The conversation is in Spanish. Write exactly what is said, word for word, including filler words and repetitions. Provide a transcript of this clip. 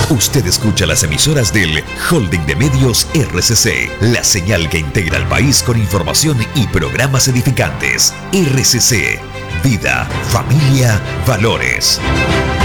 Usted escucha las emisoras del Holding de Medios R C C, la señal que integra al país con información y programas edificantes. R C C, vida, familia, valores.